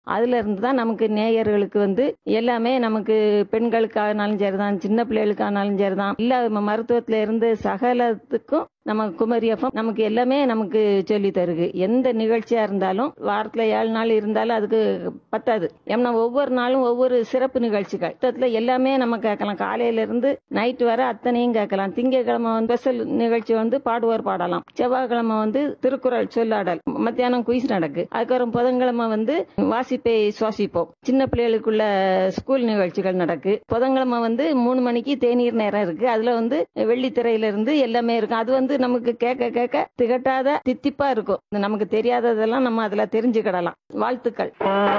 அதுல இருந்து தான் நமக்கு நேயர்களுக்கு வந்து எல்லாமே நமக்கு பெண்களுக்கானாலும் சரிதான், சின்ன பிள்ளைகளுக்கானாலும் சரிதான், இல்ல மருத்துவத்துல இருந்து சகலத்துக்கும் நம்ம குமரி எஃப்எம் நமக்கு எல்லாமே நமக்கு சொல்லி தருது. எந்த நிகழ்ச்சியா இருந்தாலும் வாரத்துல 7 நாள் இருந்தாலும் அதுக்கு பத்தாது. ஏன்னா ஒவ்வொரு நாளும் ஒவ்வொரு சிறப்பு நிகழ்ச்சிகள் மொத்தத்துல எல்லாமே நம்ம கேட்கலாம். காலையில இருந்து நைட் வரை அத்தனையும் கேட்கலாம். திங்கட்கிழமை வந்து ஸ்பெஷல் நிகழ்ச்சி வந்து பாடுவோர் பாடலாம். செவ்வாய்க்கிழமை வந்து திருக்குறள் சொல்லாடல், மத்தியானம் குயிஸ் நடக்கு. அதுக்கப்புறம் புதன்கிழமை வந்து வாசிப்பை சுவாசிப்போம். சின்ன பிள்ளைகளுக்குள்ள ஸ்கூல் நிகழ்ச்சிகள் நடக்கு. புதன்கிழமை வந்து 3 மணிக்கு தேநீர் நேரம் இருக்கு. அதுல வந்து வெள்ளித்திரையில இருந்து எல்லாமே இருக்கும். அது வந்து நமக்கு கேட்க கேட்க திகட்டாத தித்திப்பா இருக்கும். நமக்கு தெரியாததெல்லாம் நம்ம அதுல தெரிஞ்சுக்கிடலாம். வாழ்த்துக்கள்.